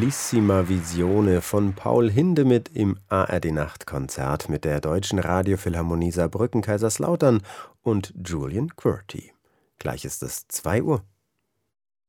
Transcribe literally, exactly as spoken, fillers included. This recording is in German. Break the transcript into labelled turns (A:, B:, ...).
A: Bellissima Visione von Paul Hindemith im A R D-Nachtkonzert mit der Deutschen Radiophilharmonie Saarbrücken-Kaiserslautern und Julian Quirty. Gleich ist es zwei Uhr.